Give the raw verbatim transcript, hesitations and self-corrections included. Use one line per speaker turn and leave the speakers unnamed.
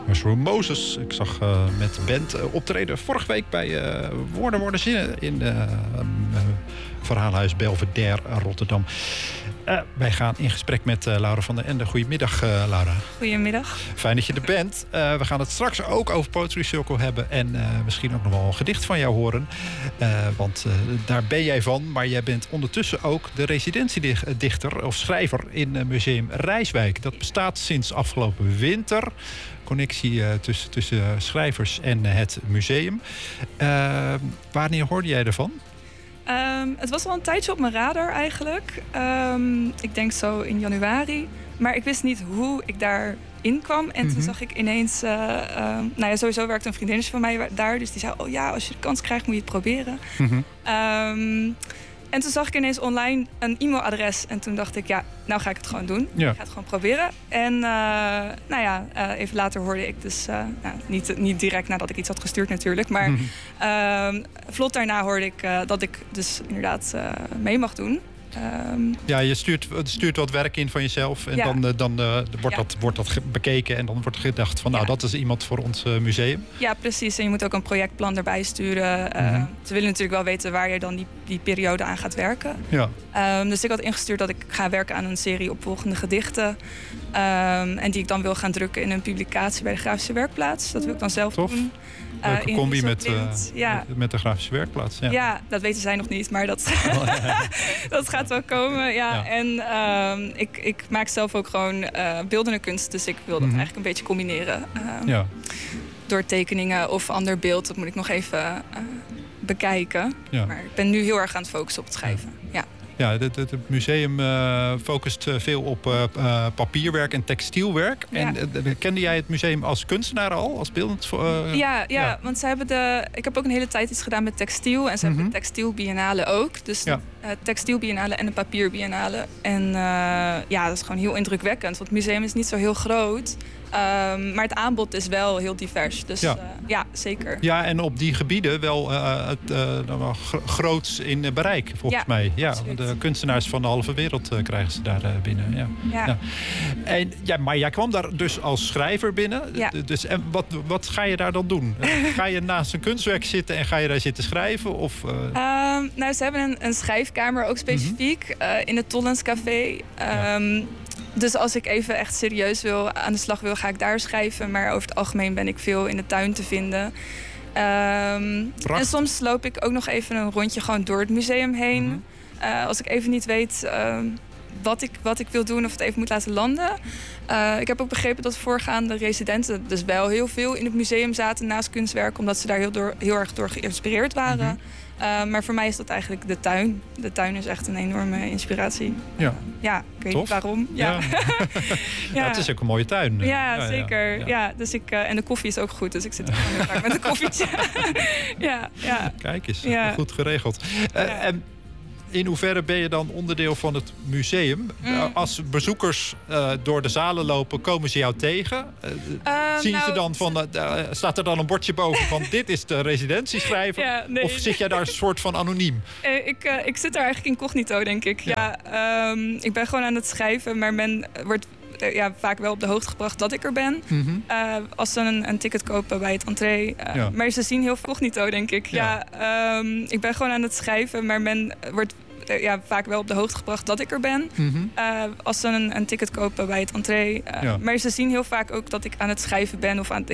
Mushroom Moses. Ik zag uh, met de band uh, optreden vorige week bij uh, Woorden Worden Zinnen in uh, uh, Verhaalhuis Belvedere Rotterdam. Uh, wij gaan in gesprek met uh, Laura van der Ende. Goedemiddag, uh, Laura.
Goedemiddag.
Fijn dat je er bent. Uh, we gaan het straks ook over Poetry Circle hebben en uh, misschien ook nog wel een gedicht van jou horen. Uh, want uh, daar ben jij van, maar jij bent ondertussen ook de residentiedichter of schrijver in uh, Museum Rijswijk. Dat bestaat sinds afgelopen winter. Connectie uh, tussen, tussen schrijvers en uh, het museum. Uh, wanneer hoorde jij ervan?
Um, het was al een tijdje op mijn radar eigenlijk. Um, ik denk zo in januari. Maar ik wist niet hoe ik daarin kwam. En mm-hmm. toen zag ik ineens... Uh, um, nou ja, sowieso werkte een vriendinnetje van mij daar. Dus die zei, oh ja, als je de kans krijgt moet je het proberen. Mm-hmm. Um, en toen zag ik ineens online een e-mailadres. En toen dacht ik, ja, nou ga ik het gewoon doen. Ja. Ik ga het gewoon proberen. En uh, nou ja, uh, even later hoorde ik dus... Uh, nou, niet, niet direct nadat ik iets had gestuurd natuurlijk. Maar mm-hmm. uh, vlot daarna hoorde ik uh, dat ik dus inderdaad uh, mee mag doen. Um,
ja, je stuurt, stuurt wat werk in van jezelf. En ja. dan, uh, dan uh, wordt, ja. dat, wordt dat bekeken. En dan wordt er gedacht van, nou, ja. dat is iemand voor ons uh, museum.
Ja, precies. En je moet ook een projectplan erbij sturen. Uh, mm-hmm. Ze willen natuurlijk wel weten waar je dan die, die periode aan gaat werken. Ja. Um, dus ik had ingestuurd dat ik ga werken aan een serie opvolgende gedichten. Um, en die ik dan wil gaan drukken in een publicatie bij de Grafische Werkplaats. Dat wil ik dan zelf
Tof.
doen.
Leuke uh, combi met, uh,
ja.
met, met de Grafische Werkplaats. Ja.
ja, dat weten zij nog niet, maar dat, dat gaat wel komen. Ja. Ja. En uh, ik, ik maak zelf ook gewoon uh, beeldende kunst, dus ik wil dat mm-hmm. eigenlijk een beetje combineren. Uh, ja. Door tekeningen of ander beeld, dat moet ik nog even uh, bekijken. Ja. Maar ik ben nu heel erg aan het focussen op het schrijven. Ja. Ja.
Ja, het, het museum uh, focust veel op uh, uh, papierwerk en textielwerk. Ja. En uh, kende jij het museum als kunstenaar al, als beeldend? Uh,
ja, ja, ja, want ze hebben de. Ik heb ook een hele tijd iets gedaan met textiel en ze mm-hmm. hebben de textielbiennale ook. Dus ja. uh, textielbiennale en een papierbiennale. En uh, ja, dat is gewoon heel indrukwekkend, want het museum is niet zo heel groot. Um, maar het aanbod is wel heel divers. Dus ja, uh, ja zeker.
Ja, en op die gebieden wel uh, het, uh, groots in bereik, volgens ja, mij. Ja, de kunstenaars van de halve wereld uh, krijgen ze daar uh, binnen. Ja. Ja. Ja. En, ja, maar jij kwam daar dus als schrijver binnen. Ja. Dus, en wat, wat ga je daar dan doen? Ga je naast een kunstwerk zitten en ga je daar zitten schrijven? Of, uh...
um, nou, ze hebben een, een schrijfkamer ook specifiek mm-hmm. uh, in het Tollens Café. Um, ja. Dus als ik even echt serieus wil, aan de slag wil, ga ik daar schrijven. Maar over het algemeen ben ik veel in de tuin te vinden. Um, en soms loop ik ook nog even een rondje gewoon door het museum heen. Mm-hmm. Uh, als ik even niet weet uh, wat, ik, wat ik wil doen of het even moet laten landen. Uh, ik heb ook begrepen dat voorgaande residenten dus wel heel veel in het museum zaten naast kunstwerk. Omdat ze daar heel, door, heel erg door geïnspireerd waren. Mm-hmm. Uh, maar voor mij is dat eigenlijk de tuin. De tuin is echt een enorme inspiratie. Ja, uh, ja ik weet
Tof.
niet waarom. Ja.
Ja. ja. Ja, het is ook een mooie tuin.
Ja, ja zeker. Ja. Ja. Ja, dus ik, uh, en de koffie is ook goed. Dus ik zit gewoon heel vaak met een koffietje. ja, ja.
Kijk eens, ja. goed geregeld. Uh, ja. En in hoeverre ben je dan onderdeel van het museum? Mm. Als bezoekers uh, door de zalen lopen, komen ze jou tegen? Uh, uh, zien nou, ze dan van, uh, staat er dan een bordje boven van dit is de residentieschrijver? Ja, nee. Of zit jij daar een soort van anoniem?
Uh, ik, uh, ik zit daar eigenlijk incognito, denk ik. Ja. Ja, um, ik ben gewoon aan het schrijven, maar men wordt ja, vaak wel op de hoogte gebracht dat ik er ben. Mm-hmm. Uh, als ze een, een ticket kopen bij het entree. Uh, ja. Maar ze zien heel veel cognito, denk ik. Ja. Ja, um, ik ben gewoon aan het schrijven, maar men wordt ja, vaak wel op de hoogte gebracht dat ik er ben. Mm-hmm. Uh, als ze een, een ticket kopen bij het entree. Uh, ja. Maar ze zien heel vaak ook dat ik aan het schrijven ben of aan het